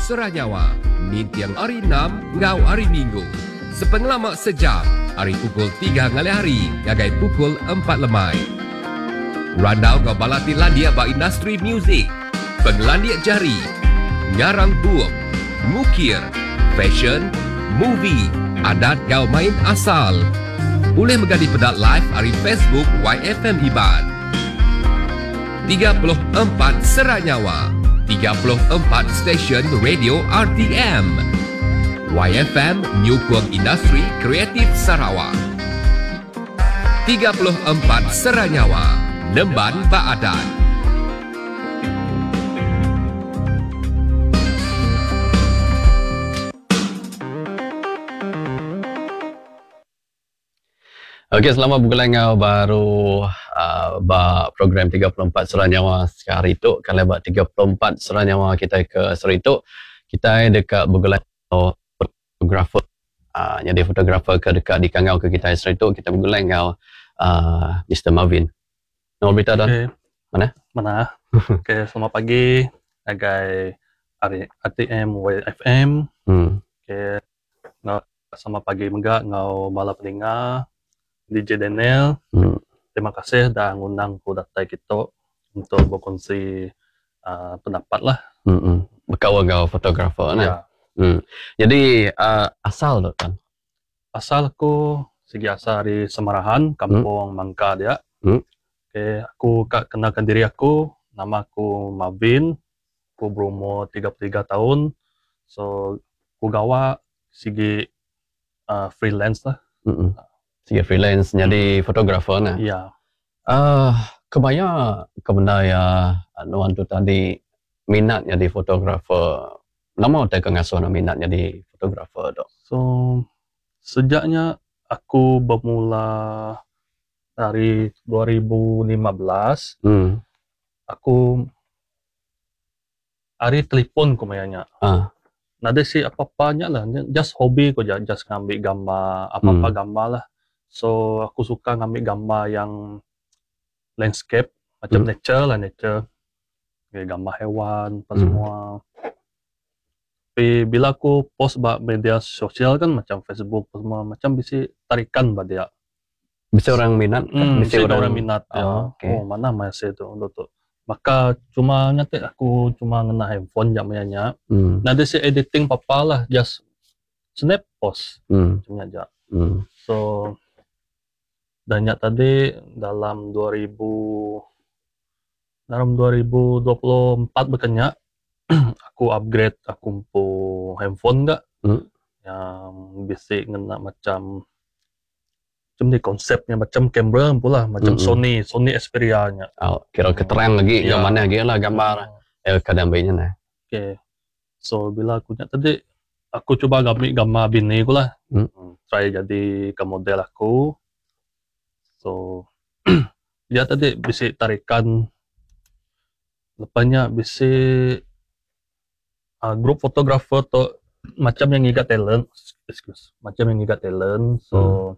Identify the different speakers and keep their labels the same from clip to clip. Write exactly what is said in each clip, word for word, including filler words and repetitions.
Speaker 1: Seranyawa, Nintiang hari enam, ngau hari Minggu. Sepengelamak sejam, hari pukul tiga ngali hari, ngagai pukul empat lemai. Randau kau balati landia ba industri muzik, penglandia jari, ngarang buuk, ngukir, fashion, movie, adat kau main asal. Boleh megadi pedat live hari Facebook Y F M Iban. tiga puluh empat Seranyawa, tiga puluh empat stesen radio R T M. Y F M Nyukung Industri Kreatif Sarawak. tiga puluh empat Seranyawa, Nemban Baadan.
Speaker 2: Okey, selamat bergulai ngau baru uh, ba program tiga puluh empat Seranyawa sekali itu. Kalau ba tiga puluh empat Seranyawa kita ke Serituk, kita dekat bergulai fotografer. Uh, jadi fotografer ke dekat di Kangau ke kita Serituk, kita bergulai ngau uh, Mister Marvin. Nombor berita Don?
Speaker 3: Okay.
Speaker 2: Mana?
Speaker 3: Mana? Okey, selamat pagi. Agai R T M Y F M.
Speaker 2: Hmm.
Speaker 3: Okey. Ngau selamat pagi megak ngau bala pendengar. D J Daniel,
Speaker 2: Hmm.
Speaker 3: terima kasih dah ngundang ku datai kita untuk berkongsi uh, pendapat lah.
Speaker 2: Hmm. Berkawan ngau fotografer nah.
Speaker 3: Ya.
Speaker 2: Hmm. Jadi uh, asal tu kan?
Speaker 3: Asal aku segi asal dari Semarahan, Kampung hmm. Mangka dia.
Speaker 2: Hmm.
Speaker 3: Okay, aku kak kenalkan diri aku, nama aku Marvin, aku berumur tiga puluh tiga tahun. So, aku gawa segi uh, freelance lah.
Speaker 2: Hmm. Segi freelance jadi fotografer nah.
Speaker 3: Ya.
Speaker 2: Uh, kebaya kebenda ya nuan tu tadi minat jadi fotografer. Lama tak ngasuh nak minat jadi fotografer tu.
Speaker 3: So sejaknya aku bermula dari dua ribu lima belas.
Speaker 2: Hmm.
Speaker 3: Aku hari telefon ku mayanya.
Speaker 2: Ah.
Speaker 3: Nada si apa-apanya lah, just hobi ko just, just ngambil gambar apa-apa
Speaker 2: Hmm.
Speaker 3: gambar lah. So aku suka ngambil gambar yang landscape macam
Speaker 2: Hmm.
Speaker 3: nature lah, nature. Okay, gambar hewan apa
Speaker 2: Hmm.
Speaker 3: semua. Tapi bila aku post ba media sosial kan macam Facebook semua macam bisa tarikan ba dia.
Speaker 2: Bisa orang minat kan?
Speaker 3: Hmm,
Speaker 2: bisa
Speaker 3: bisa
Speaker 2: orang,
Speaker 3: orang minat.
Speaker 2: Oh,
Speaker 3: Ya.
Speaker 2: okay.
Speaker 3: Oh, mana masih tu untuk tu. Maka cuma nyate aku cuma ngena handphone jam nya.
Speaker 2: Hmm.
Speaker 3: Nada si editing papa lah, just snap post
Speaker 2: Hmm.
Speaker 3: macam aja.
Speaker 2: Hmm.
Speaker 3: So dan nyak tadi dalam dua ribu dalam dua ribu dua puluh empat berkenyak aku upgrade aku pu handphone enggak
Speaker 2: Hmm.
Speaker 3: yang bisa ngena macam macam ni konsepnya macam kamera pula macam
Speaker 2: Hmm.
Speaker 3: Sony Sony Xperia nya.
Speaker 2: Oh, kira keterang lagi
Speaker 3: Ya.
Speaker 2: yang mana lagi lah gambar. Eh kadang bayinya nah.
Speaker 3: Okay. So bila aku nyak tadi aku cuba gambar gambar bini aku lah.
Speaker 2: Hmm.
Speaker 3: Try jadi ke model aku. So dia tadi bisa tarikan lepasnya bisa uh, grup fotografer tu macam yang ngigat talent, excuse, macam yang ngigat talent. So
Speaker 2: Hmm.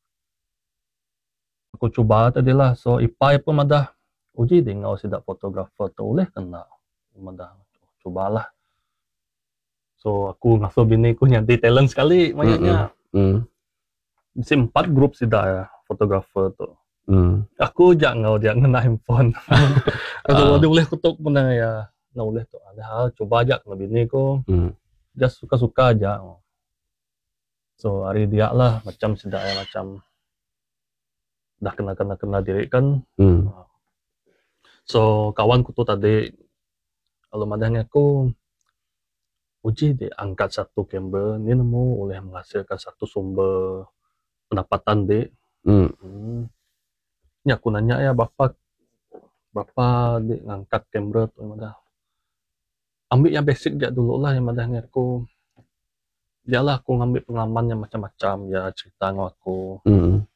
Speaker 3: aku cuba tadi lah. So ipai pun madah uji dengar sidak fotografer tu boleh kena madah cubalah. So aku ngasuh bini ku nyanti talent sekali mayanya.
Speaker 2: Hmm.
Speaker 3: Bisa empat grup sidak ya fotografer tu.
Speaker 2: Hmm.
Speaker 3: Aku jak ngau dia ngena handphone. Kalau
Speaker 2: Ah.
Speaker 3: dia boleh kutuk mana ya. Nah boleh tu. Ada hal coba aja dengan bini ku.
Speaker 2: Hmm.
Speaker 3: Just suka-suka aja. So hari dia lah macam sedak ya macam dah kena-kena kena diri kan.
Speaker 2: Hmm.
Speaker 3: So kawanku tu tadi kalau madahnya aku uji dia angkat satu kamera ni nemu boleh menghasilkan satu sumber pendapatan dia.
Speaker 2: Hmm.
Speaker 3: Hmm. Ni aku nanya ya berapa berapa dia ngangkat kamera tu madah. Ambil yang basic je dulu lah yang madahnya aku. Dialah aku ngambil pengalaman yang macam-macam ya cerita dengan aku.
Speaker 2: Hmm.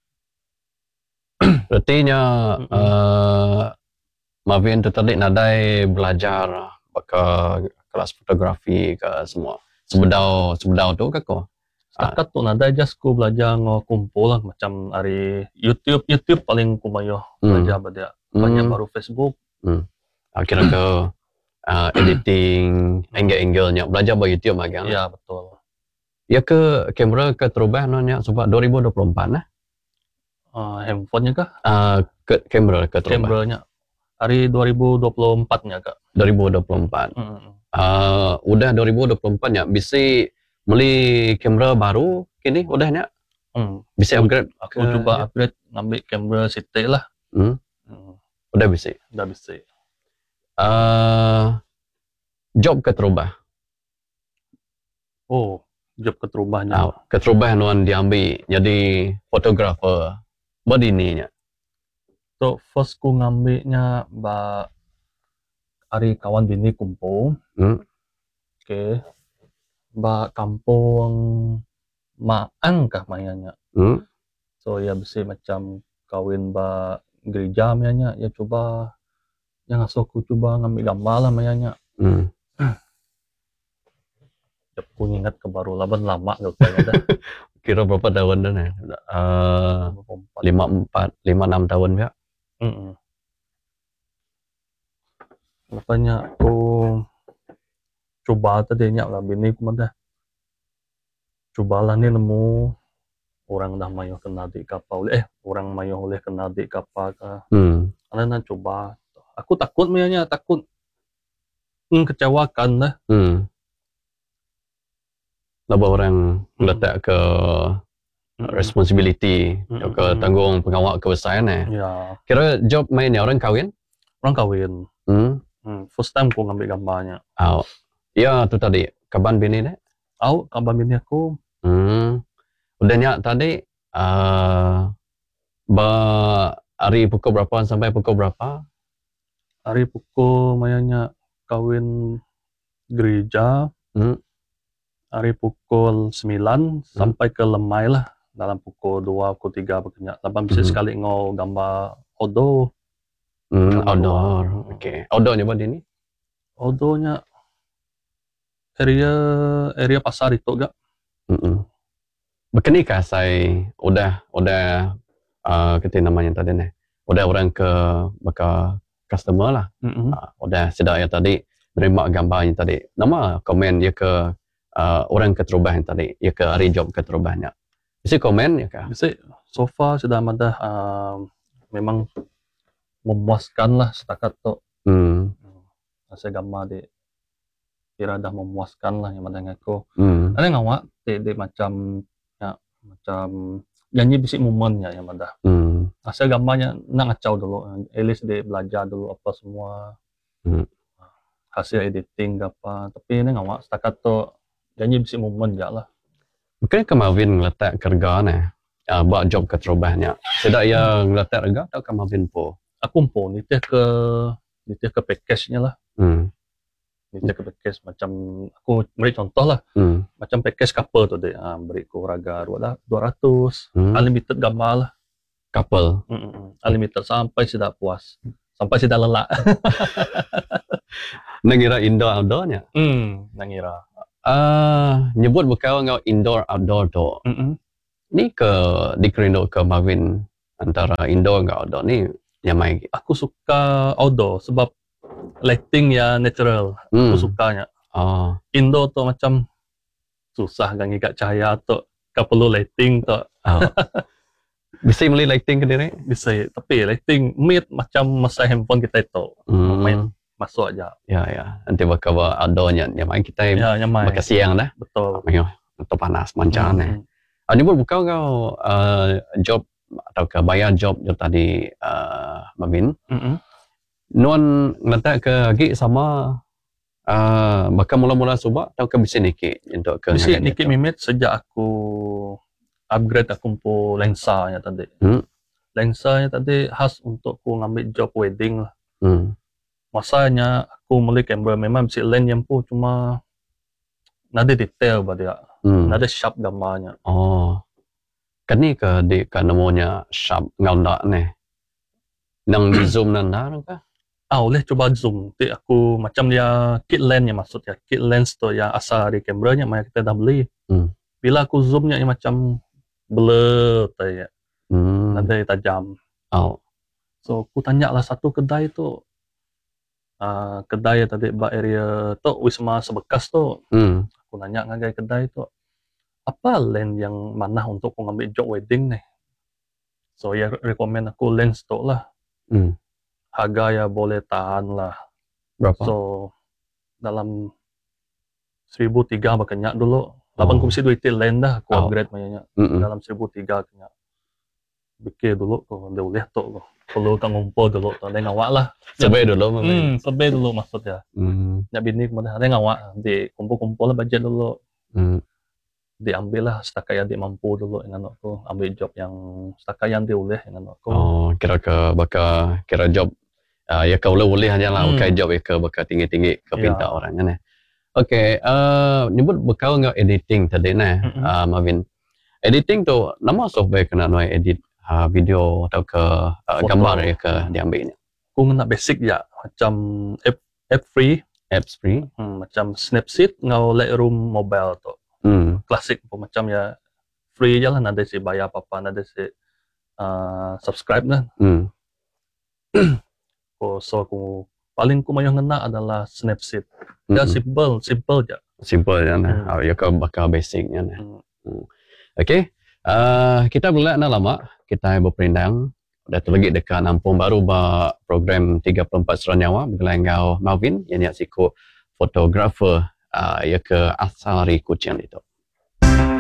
Speaker 2: Berarti nya
Speaker 3: Mm-mm.
Speaker 2: uh, Marvin tu tadi nadai belajar ke kelas fotografi ke semua. Sebedau sebedau tu ke ko?
Speaker 3: Setakat tu nada just ku belajar ngo kumpul lah macam hari YouTube YouTube paling ku mayo
Speaker 2: Hmm.
Speaker 3: belajar pada banyak
Speaker 2: Hmm.
Speaker 3: baru Facebook.
Speaker 2: Hmm. Ah, kira ke uh, editing, angle-angle-nya, belajar buat YouTube agak.
Speaker 3: Ya, betul.
Speaker 2: Ya ke kamera ke terubah nanya sebab dua ribu dua puluh empat lah.
Speaker 3: Uh, handphonenya kah?
Speaker 2: Uh, ke kamera ke terubah.
Speaker 3: Kameranya hari dua ribu dua puluh empat-nya kak.
Speaker 2: dua ribu dua puluh empat.
Speaker 3: Hmm.
Speaker 2: Uh, udah dua ribu dua puluh empat nya bisa beli kamera baru kini udahnya.
Speaker 3: Hmm.
Speaker 2: Bisa upgrade.
Speaker 3: Aku
Speaker 2: ke,
Speaker 3: coba
Speaker 2: ya.
Speaker 3: upgrade ngambil kamera City lah.
Speaker 2: Hmm.
Speaker 3: Hmm.
Speaker 2: Udah bisa.
Speaker 3: Udah bisa.
Speaker 2: Uh, job ke terubah.
Speaker 3: Oh, job keterubahnya.
Speaker 2: Uh, ke terubah nuan diambil jadi fotografer. Berdininya.
Speaker 3: So, first ku ngambilnya ba hari kawan bini kumpul.
Speaker 2: Hmm.
Speaker 3: Oke. Okay. Ba kampung Maang kah mainnya.
Speaker 2: Hmm.
Speaker 3: So ya bisa macam kawin ba gereja mainnya. Ya coba yang asal ku coba ngambil gambar lah mainnya.
Speaker 2: Hmm.
Speaker 3: Ya ku ingat ke baru laban lama gak kayaknya dah.
Speaker 2: Kira berapa tahun dah nih? Uh, lima empat, lima enam tahun ya.
Speaker 3: Mm-mm. Makanya aku coba tadi nyak lah bini ku dah. Cobalah ni nemu orang dah mayo kena di kapal eh orang mayo oleh kena di kapal ka.
Speaker 2: Hmm.
Speaker 3: Karena nak coba. Aku takut mainnya takut hmm, kecewakan dah.
Speaker 2: Hmm. Lebih orang
Speaker 3: Hmm.
Speaker 2: letak ke
Speaker 3: Mm-mm.
Speaker 2: responsibility,
Speaker 3: Mm-mm.
Speaker 2: ke tanggung pengawal kebesaran eh.
Speaker 3: Ya,
Speaker 2: Kira job mainnya orang kawin?
Speaker 3: orang kawin.
Speaker 2: Hmm.
Speaker 3: Hmm, first time ku ngambil gambarnya.
Speaker 2: Oh. Ya, tu tadi. Kapan bini deh?
Speaker 3: Au, kabar bini aku.
Speaker 2: Hmm. Udahnya tadi uh, ba hari pukul berapa sampai pukul berapa?
Speaker 3: Hari pukul mayanya kawin gereja.
Speaker 2: Hmm.
Speaker 3: Hari pukul sembilan sampai ke Lemai lah. Dalam pukul dua, pukul tiga bekerja. Lapan bisa
Speaker 2: Hmm.
Speaker 3: sekali ngau gambar outdoor.
Speaker 2: Hmm,
Speaker 3: Gambar
Speaker 2: outdoor.
Speaker 3: luar.
Speaker 2: Okey. Outdoornya buat ini?
Speaker 3: Outdoornya area area pasar itu gak?
Speaker 2: Hmm. Bekenikah saya udah udah uh, kita namanya tadi nih. Udah orang ke bakal customer lah.
Speaker 3: Mm-mm.
Speaker 2: Uh, udah sedaya tadi terima gambarnya tadi. Nama komen dia ke uh, orang keterubah yang tadi. Dia ke hari job keterubahnya. Bisa komen ya kah?
Speaker 3: Bisa. So far sudah ada uh, memang memuaskan lah setakat tu.
Speaker 2: Hmm.
Speaker 3: Saya gambar di kira dah memuaskan lah yang mana aku.
Speaker 2: Hmm.
Speaker 3: Ada ngawak di, di macam ya macam janji bisik momennya yang mana.
Speaker 2: Hmm.
Speaker 3: Saya gambarnya nak ngacau dulu. At least dia belajar dulu apa semua.
Speaker 2: Hmm.
Speaker 3: Hasil editing ke apa. Tapi ini ngawak setakat tu janji bisik momen je lah.
Speaker 2: Mungkin kemarin letak kerja ni. Uh, buat job keterubahnya. Sedang yang letak kerja atau kemarin po?
Speaker 3: Aku pun nitih ke nitih ke package-nya lah.
Speaker 2: Hmm.
Speaker 3: Nitih ke package macam aku beri contoh lah.
Speaker 2: Hmm.
Speaker 3: Macam package couple tu dia. Ha, beri ku harga dua ratus.
Speaker 2: Hmm.
Speaker 3: Unlimited gambar lah.
Speaker 2: Couple.
Speaker 3: Mm-mm. Unlimited sampai sudah puas. Sampai sudah lelah.
Speaker 2: Nengira indoor outdoornya.
Speaker 3: Hmm, nangira.
Speaker 2: Uh, nyebut bukan ngau indoor outdoor tu.
Speaker 3: Mm-mm.
Speaker 2: Ni ke dikerindo ke Marvin antara indoor dengan outdoor ni yang main.
Speaker 3: Aku suka outdoor sebab lighting ya natural.
Speaker 2: Hmm.
Speaker 3: Aku sukanya.
Speaker 2: Oh.
Speaker 3: Indoor tu macam susah kan ngikat cahaya tu. Kau perlu lighting tu.
Speaker 2: Oh. Bisa beli lighting ke diri?
Speaker 3: Bisa. Tapi lighting mid macam masa handphone kita itu.
Speaker 2: Hmm.
Speaker 3: Main masuk aja.
Speaker 2: Ya, ya. Nanti bakal bawa outdoornya. Yang main kita
Speaker 3: Ya, nyaman.
Speaker 2: bakal siang dah.
Speaker 3: Betul.
Speaker 2: Main atau panas mancan
Speaker 3: Hmm.
Speaker 2: eh. Ah, nyebut bukan kau uh, job atau ke bayar job job tadi uh, Marvin.
Speaker 3: Mm-mm.
Speaker 2: Non ngeletak ke lagi sama uh, bakal mula-mula subak atau ke bisa nikit untuk ke
Speaker 3: Bisa
Speaker 2: ngagan
Speaker 3: nikit
Speaker 2: itu?
Speaker 3: mimit sejak aku upgrade aku pun lensanya tadi.
Speaker 2: Hmm.
Speaker 3: Lensanya tadi khas untuk aku ngambil job wedding lah.
Speaker 2: Hmm.
Speaker 3: Masanya aku beli kamera memang bisa lens yang pun cuma nada detail bah dia.
Speaker 2: Hmm.
Speaker 3: Nada sharp gambarnya.
Speaker 2: Oh. Kan ni ke di ke namanya sharp ngalda ni. Nang di zoom nanda ke?
Speaker 3: Ah, boleh coba zoom. Nanti aku macam dia kit lens yang maksudnya. Kit lens tu yang asal dari kameranya maya kita dah beli.
Speaker 2: Hmm.
Speaker 3: Bila aku zoomnya yang macam blur tadi.
Speaker 2: Hmm.
Speaker 3: Nada tajam.
Speaker 2: Oh.
Speaker 3: So aku tanya lah satu kedai tu uh, kedai tadi ba area tu Wisma Sebekas tu.
Speaker 2: Hmm.
Speaker 3: Aku nanya ngagai kedai tu, apa lens yang mana untuk aku ngambil job wedding nih. So ya rekomen aku lens tu lah.
Speaker 2: Hmm.
Speaker 3: Harga ya boleh tahan lah.
Speaker 2: Berapa?
Speaker 3: So dalam seribu tiga bakanya dulu. Lapan
Speaker 2: Oh.
Speaker 3: ku mesti duit lens dah aku
Speaker 2: Oh.
Speaker 3: upgrade makanya.
Speaker 2: Mm-mm.
Speaker 3: Dalam seribu tiga kena. Bikin dulu ko dia boleh tu ko. Perlu kang ngumpul dulu tu. Dia ngawak lah.
Speaker 2: Sebay dulu mungkin.
Speaker 3: Hmm, sebay dulu maksudnya.
Speaker 2: Hmm.
Speaker 3: Nya bini kemudian dia ngawak, di kumpul-kumpul lah budget dulu.
Speaker 2: Hmm.
Speaker 3: Diambil lah setakat yang dia mampu dulu dengan aku. Ambil job yang setakat yang dia boleh dengan aku.
Speaker 2: Oh, kira ke bakal kira job uh, ya kau boleh hanya lah
Speaker 3: Hmm.
Speaker 2: okay job ya ke bakal tinggi-tinggi ke
Speaker 3: Ya.
Speaker 2: pinta orang kan. Okay, uh, nyebut bakal ngau editing tadi nah,
Speaker 3: Mm-mm.
Speaker 2: uh, Marvin. Editing tu nama software kena noi edit uh, video atau ke uh,
Speaker 3: Foto.
Speaker 2: gambar ya ke diambilnya.
Speaker 3: Aku nak basic ya macam app app free,
Speaker 2: Apps free.
Speaker 3: hmm, macam Snapseed ngau Lightroom mobile tu.
Speaker 2: Hmm.
Speaker 3: Klasik pun macam ya free je lah, nada si bayar apa-apa, nada si uh, subscribe lah.
Speaker 2: Hmm.
Speaker 3: Oh, so aku paling ku mayang ngena adalah Snapseed. Dia
Speaker 2: Mm-mm.
Speaker 3: simple, simple je.
Speaker 2: Simple je nah.
Speaker 3: Hmm.
Speaker 2: Uh, ya ke bakal basicnya nah.
Speaker 3: Hmm.
Speaker 2: Hmm. Okay, uh, kita belak nak lama, kita berperindang. Dah terlegi dekat Nampung Baru ba program tiga puluh empat Seranyawa bergelai ngau Marvin yang ni siku fotografer uh, ya ke asal ri Kuching itu.